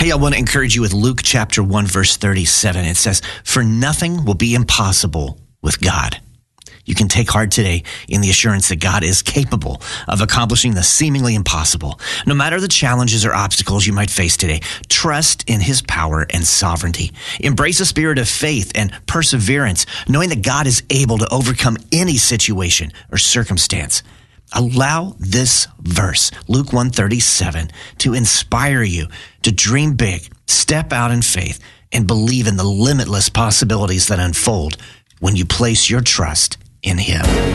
Hey, I want to encourage you with Luke chapter 1, verse 37. It says, "For nothing will be impossible with God." You can take heart today in the assurance that God is capable of accomplishing the seemingly impossible. No matter the challenges or obstacles you might face today, trust in his power and sovereignty. Embrace a spirit of faith and perseverance, knowing that God is able to overcome any situation or circumstance. Allow this verse, Luke 1:37, to inspire you to dream big, step out in faith, and believe in the limitless possibilities that unfold when you place your trust in him.